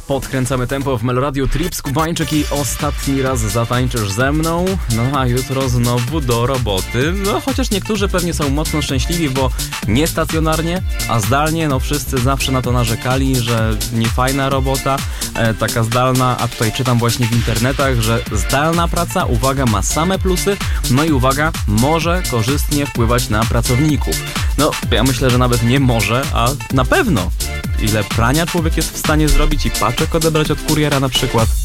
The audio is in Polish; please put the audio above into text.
Podkręcamy tempo w Meloradiu Trip, Skubańczyk i ostatni raz zatańczysz ze mną. No a jutro znowu do roboty. No chociaż niektórzy pewnie są mocno szczęśliwi, bo nie stacjonarnie, a zdalnie. No wszyscy zawsze na to narzekali, że nie fajna robota, taka zdalna, a tutaj czytam właśnie w internetach, że zdalna praca, uwaga, ma same plusy. No i uwaga, może korzystnie wpływać na pracowników. No ja myślę, że nawet nie może, a na pewno. Ile prania człowiek jest w stanie zrobić i paczek odebrać od kuriera na przykład.